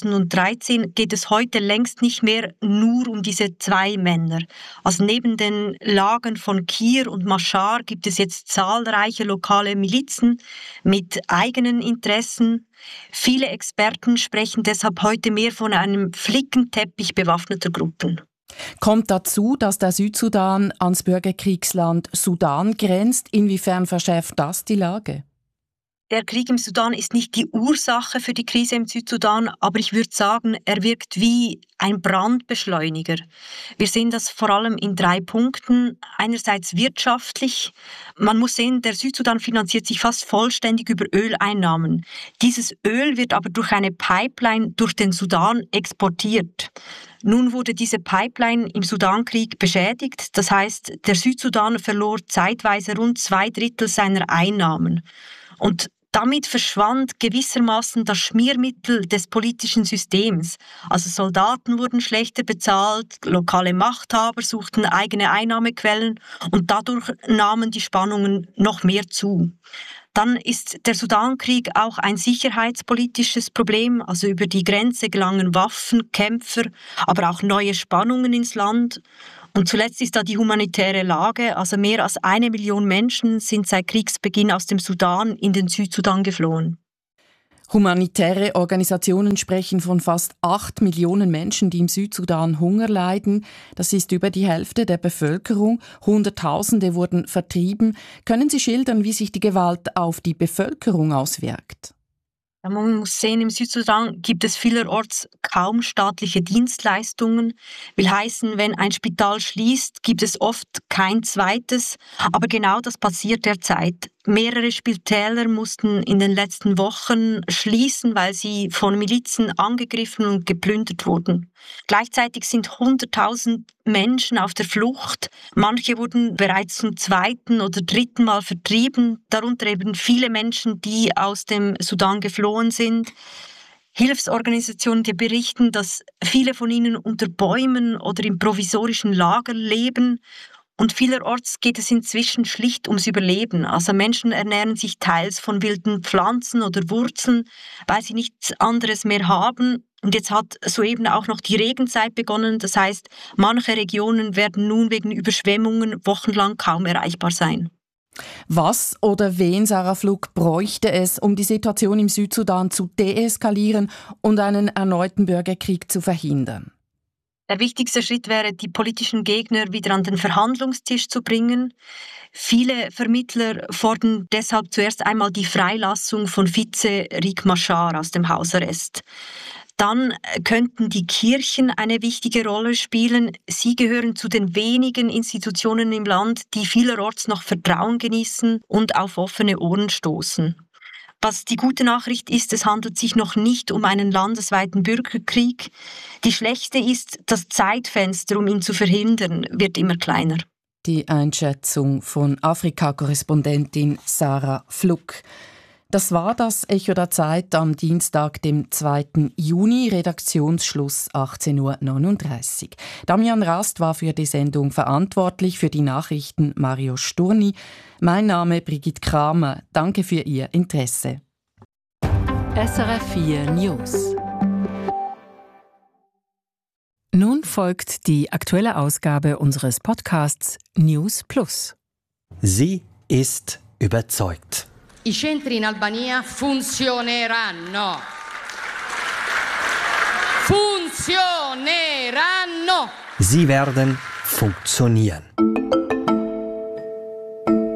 2013 geht es heute längst nicht mehr nur um diese zwei Männer. Also neben den Lagern von Kiir und Machar gibt es jetzt zahlreiche lokale Milizen mit eigenen Interessen. Viele Experten sprechen deshalb heute mehr von einem Flickenteppich bewaffneter Gruppen. Kommt dazu, dass der Südsudan ans Bürgerkriegsland Sudan grenzt. Inwiefern verschärft das die Lage? Der Krieg im Sudan ist nicht die Ursache für die Krise im Südsudan, aber ich würde sagen, er wirkt wie ein Brandbeschleuniger. Wir sehen das vor allem in 3 Punkten. Einerseits wirtschaftlich. Man muss sehen, der Südsudan finanziert sich fast vollständig über Öleinnahmen. Dieses Öl wird aber durch eine Pipeline durch den Sudan exportiert. Nun wurde diese Pipeline im Sudankrieg beschädigt. Das heißt, der Südsudan verlor zeitweise rund 2/3 seiner Einnahmen. Und damit verschwand gewissermaßen das Schmiermittel des politischen Systems. Also Soldaten wurden schlechter bezahlt, lokale Machthaber suchten eigene Einnahmequellen und dadurch nahmen die Spannungen noch mehr zu. Dann ist der Sudankrieg auch ein sicherheitspolitisches Problem. Also über die Grenze gelangen Waffen, Kämpfer, aber auch neue Spannungen ins Land. Und zuletzt ist da die humanitäre Lage. Also mehr als 1 Million Menschen sind seit Kriegsbeginn aus dem Sudan in den Südsudan geflohen. Humanitäre Organisationen sprechen von fast 8 Millionen Menschen, die im Südsudan Hunger leiden. Das ist über die Hälfte der Bevölkerung. Hunderttausende wurden vertrieben. Können Sie schildern, wie sich die Gewalt auf die Bevölkerung auswirkt? Man muss sehen, im Südsudan gibt es vielerorts kaum staatliche Dienstleistungen. Will heißen, wenn ein Spital schließt, gibt es oft kein zweites. Aber genau das passiert derzeit. Mehrere Spitäler mussten in den letzten Wochen schließen, weil sie von Milizen angegriffen und geplündert wurden. Gleichzeitig sind 100.000 Menschen auf der Flucht. Manche wurden bereits zum 2. oder 3. Mal vertrieben, darunter eben viele Menschen, die aus dem Sudan geflohen sind. Hilfsorganisationen, die berichten, dass viele von ihnen unter Bäumen oder in provisorischen Lagern leben. Und vielerorts geht es inzwischen schlicht ums Überleben. Also Menschen ernähren sich teils von wilden Pflanzen oder Wurzeln, weil sie nichts anderes mehr haben. Und jetzt hat soeben auch noch die Regenzeit begonnen. Das heißt, manche Regionen werden nun wegen Überschwemmungen wochenlang kaum erreichbar sein. Was oder wen, Sarah Fluck, bräuchte es, um die Situation im Südsudan zu deeskalieren und einen erneuten Bürgerkrieg zu verhindern? Der wichtigste Schritt wäre, die politischen Gegner wieder an den Verhandlungstisch zu bringen. Viele Vermittler fordern deshalb zuerst einmal die Freilassung von Vize Riek Machar aus dem Hausarrest. Dann könnten die Kirchen eine wichtige Rolle spielen. Sie gehören zu den wenigen Institutionen im Land, die vielerorts noch Vertrauen genießen und auf offene Ohren stoßen. Was die gute Nachricht ist, es handelt sich noch nicht um einen landesweiten Bürgerkrieg. Die schlechte ist, das Zeitfenster, um ihn zu verhindern, wird immer kleiner. Die Einschätzung von Afrika-Korrespondentin Sarah Fluck. Das war das Echo der Zeit am Dienstag, dem 2. Juni, Redaktionsschluss 18.39 Uhr. Damian Rast war für die Sendung verantwortlich, für die Nachrichten Mario Sturni. Mein Name Brigitte Kramer. Danke für Ihr Interesse. SRF 4 News. Nun folgt die aktuelle Ausgabe unseres Podcasts News Plus. Sie ist überzeugt. I centri in Albania funzioneranno. Funzioneranno. Sie werden funktionieren.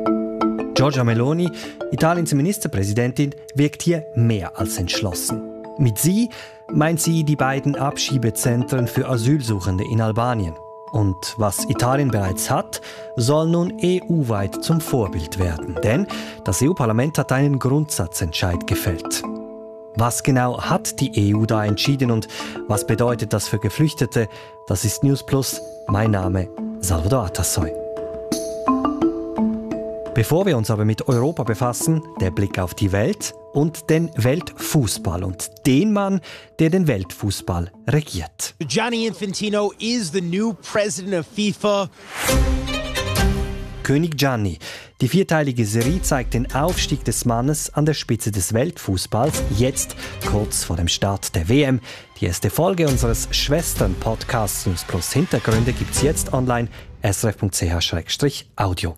Giorgia Meloni, Italiens Ministerpräsidentin, wirkt hier mehr als entschlossen. Mit sie meint sie die beiden Abschiebezentren für Asylsuchende in Albanien. Und was Italien bereits hat, soll nun EU-weit zum Vorbild werden. Denn das EU-Parlament hat einen Grundsatzentscheid gefällt. Was genau hat die EU da entschieden und was bedeutet das für Geflüchtete? Das ist News Plus. Mein Name Salvador Atassoy. Bevor wir uns aber mit Europa befassen, der Blick auf die Welt und den Weltfußball und den Mann, der den Weltfußball regiert. Gianni Infantino is the new president of FIFA. König Gianni. Die vierteilige Serie zeigt den Aufstieg des Mannes an der Spitze des Weltfußballs, jetzt kurz vor dem Start der WM. Die erste Folge unseres Schwestern-Podcasts News Plus Hintergründe gibt's jetzt online, srf.ch/audio.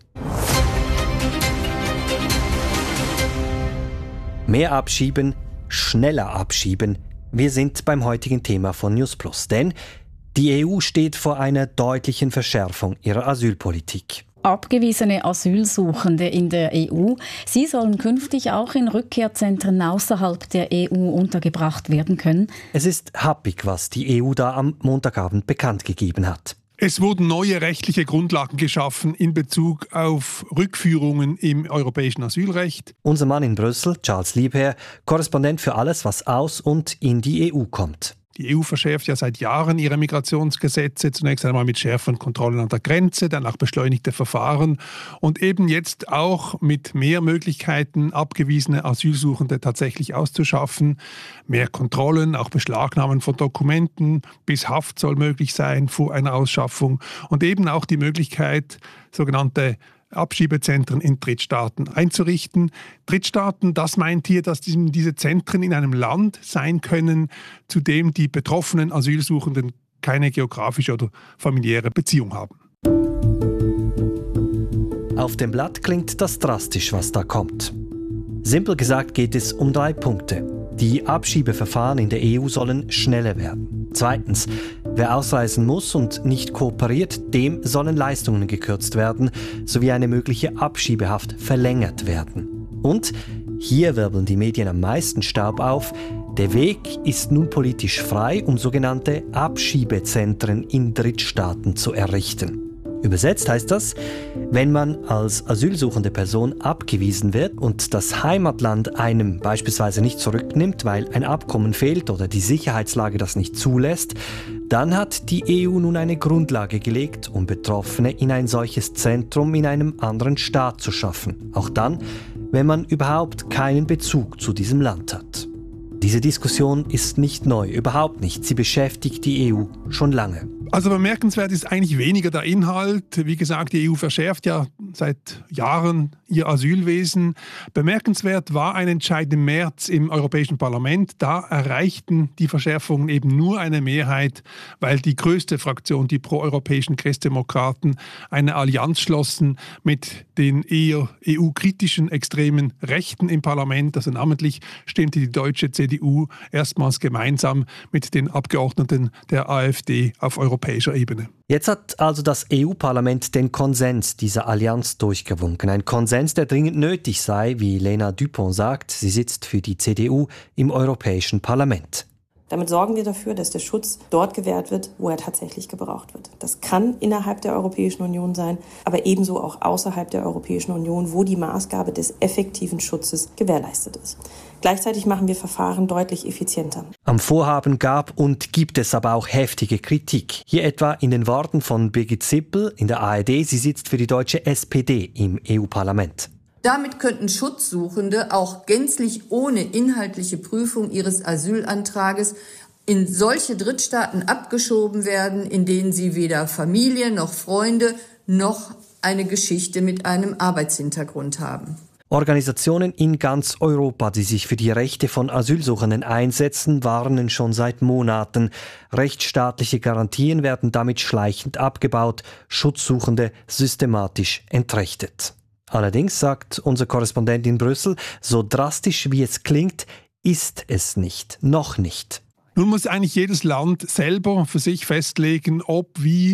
Mehr abschieben, schneller abschieben. Wir sind beim heutigen Thema von News Plus, denn die EU steht vor einer deutlichen Verschärfung ihrer Asylpolitik. Abgewiesene Asylsuchende in der EU, sie sollen künftig auch in Rückkehrzentren außerhalb der EU untergebracht werden können. Es ist happig, was die EU da am Montagabend bekannt gegeben hat. Es wurden neue rechtliche Grundlagen geschaffen in Bezug auf Rückführungen im europäischen Asylrecht. Unser Mann in Brüssel, Charles Liebherr, Korrespondent für alles, was aus und in die EU kommt. Die EU verschärft ja seit Jahren ihre Migrationsgesetze, zunächst einmal mit schärferen Kontrollen an der Grenze, danach beschleunigte Verfahren und eben jetzt auch mit mehr Möglichkeiten, abgewiesene Asylsuchende tatsächlich auszuschaffen. Mehr Kontrollen, auch Beschlagnahmen von Dokumenten, bis Haft soll möglich sein vor einer Ausschaffung und eben auch die Möglichkeit, sogenannte Abschiebezentren in Drittstaaten einzurichten. Drittstaaten, das meint hier, dass diese Zentren in einem Land sein können, zu dem die betroffenen Asylsuchenden keine geografische oder familiäre Beziehung haben. Auf dem Blatt klingt das drastisch, was da kommt. Simpel gesagt geht es um 3 Punkte. Die Abschiebeverfahren in der EU sollen schneller werden. Zweitens, wer ausreisen muss und nicht kooperiert, dem sollen Leistungen gekürzt werden, sowie eine mögliche Abschiebehaft verlängert werden. Und, hier wirbeln die Medien am meisten Staub auf, der Weg ist nun politisch frei, um sogenannte Abschiebezentren in Drittstaaten zu errichten. Übersetzt heißt das, wenn man als asylsuchende Person abgewiesen wird und das Heimatland einem beispielsweise nicht zurücknimmt, weil ein Abkommen fehlt oder die Sicherheitslage das nicht zulässt, dann hat die EU nun eine Grundlage gelegt, um Betroffene in ein solches Zentrum in einem anderen Staat zu schaffen. Auch dann, wenn man überhaupt keinen Bezug zu diesem Land hat. Diese Diskussion ist nicht neu, überhaupt nicht. Sie beschäftigt die EU schon lange. Also bemerkenswert ist eigentlich weniger der Inhalt. Wie gesagt, die EU verschärft ja seit Jahren ihr Asylwesen. Bemerkenswert war ein Entscheid im März im Europäischen Parlament. Da erreichten die Verschärfungen eben nur eine Mehrheit, weil die größte Fraktion, die proeuropäischen Christdemokraten, eine Allianz schlossen mit den eher EU-kritischen extremen Rechten im Parlament. Also namentlich stimmte die deutsche CDU erstmals gemeinsam mit den Abgeordneten der AfD auf europäischer Ebene. Jetzt hat also das EU-Parlament den Konsens dieser Allianz durchgewunken. Ein Konsens, der dringend nötig sei, wie Lena Dupont sagt. Sie sitzt für die CDU im Europäischen Parlament. Damit sorgen wir dafür, dass der Schutz dort gewährt wird, wo er tatsächlich gebraucht wird. Das kann innerhalb der Europäischen Union sein, aber ebenso auch außerhalb der Europäischen Union, wo die Maßgabe des effektiven Schutzes gewährleistet ist. Gleichzeitig machen wir Verfahren deutlich effizienter. Am Vorhaben gab und gibt es aber auch heftige Kritik. Hier etwa in den Worten von Birgit Sippel in der ARD. Sie sitzt für die deutsche SPD im EU-Parlament. Damit könnten Schutzsuchende auch gänzlich ohne inhaltliche Prüfung ihres Asylantrages in solche Drittstaaten abgeschoben werden, in denen sie weder Familie noch Freunde noch eine Geschichte mit einem Arbeitshintergrund haben. Organisationen in ganz Europa, die sich für die Rechte von Asylsuchenden einsetzen, warnen schon seit Monaten. Rechtsstaatliche Garantien werden damit schleichend abgebaut, Schutzsuchende systematisch entrechtet. Allerdings, sagt unser Korrespondent in Brüssel, so drastisch wie es klingt, ist es nicht. Noch nicht. Nun muss eigentlich jedes Land selber für sich festlegen, ob, wie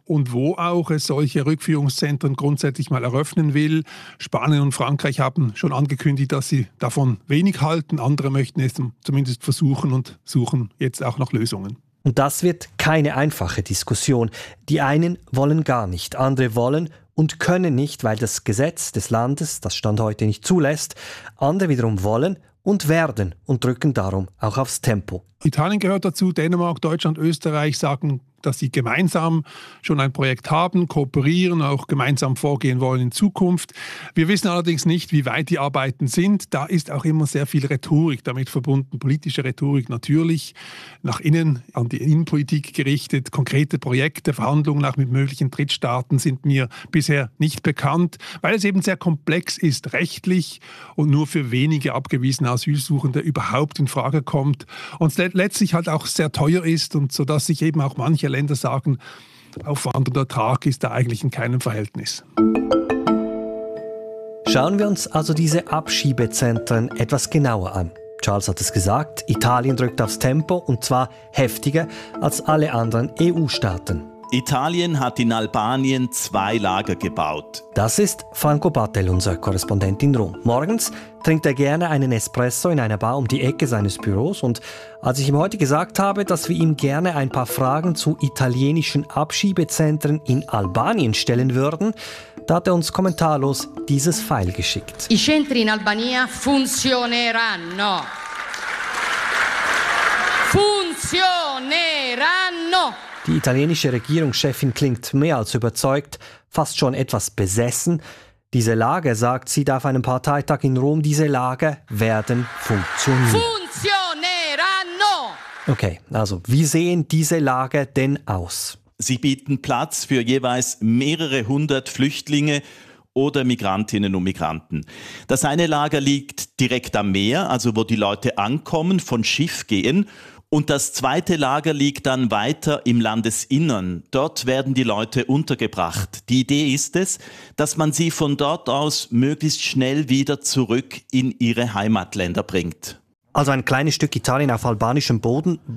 und wo auch es solche Rückführungszentren grundsätzlich mal eröffnen will. Spanien und Frankreich haben schon angekündigt, dass sie davon wenig halten. Andere möchten es zumindest versuchen und suchen jetzt auch nach Lösungen. Und das wird keine einfache Diskussion. Die einen wollen gar nicht, andere wollen und können nicht, weil das Gesetz des Landes das Stand heute nicht zulässt. Andere wiederum wollen und werden und drücken darum auch aufs Tempo. Italien gehört dazu, Dänemark, Deutschland, Österreich sagen, dass sie gemeinsam schon ein Projekt haben, kooperieren, auch gemeinsam vorgehen wollen in Zukunft. Wir wissen allerdings nicht, wie weit die Arbeiten sind. Da ist auch immer sehr viel Rhetorik damit verbunden, politische Rhetorik natürlich, nach innen, an die Innenpolitik gerichtet. Konkrete Projekte, Verhandlungen auch mit möglichen Drittstaaten sind mir bisher nicht bekannt, weil es eben sehr komplex ist, rechtlich und nur für wenige abgewiesene Asylsuchende überhaupt in Frage kommt und letztlich halt auch sehr teuer ist und sodass sich eben auch manche Länder sagen, Aufwand und Ertrag ist da eigentlich in keinem Verhältnis. Schauen wir uns also diese Abschiebezentren etwas genauer an. Charles hat es gesagt, Italien drückt aufs Tempo und zwar heftiger als alle anderen EU-Staaten. Italien hat in Albanien 2 Lager gebaut. Das ist Franco Battel, unser Korrespondent in Rom. Morgens trinkt er gerne einen Espresso in einer Bar um die Ecke seines Büros und als ich ihm heute gesagt habe, dass wir ihm gerne ein paar Fragen zu italienischen Abschiebezentren in Albanien stellen würden, da hat er uns kommentarlos dieses File geschickt. I centri in Albania funzioneranno. Funzioneranno. Die italienische Regierungschefin klingt mehr als überzeugt, fast schon etwas besessen. Diese Lager, sagt sie, darf einem Parteitag in Rom, diese Lager werden funktionieren. Funzioneranno! Okay, also wie sehen diese Lager denn aus? Sie bieten Platz für jeweils mehrere hundert Flüchtlinge oder Migrantinnen und Migranten. Das eine Lager liegt direkt am Meer, also wo die Leute ankommen, von Schiff gehen. Und das zweite Lager liegt dann weiter im Landesinnern. Dort werden die Leute untergebracht. Die Idee ist es, dass man sie von dort aus möglichst schnell wieder zurück in ihre Heimatländer bringt. Also ein kleines Stück Italien auf albanischem Boden.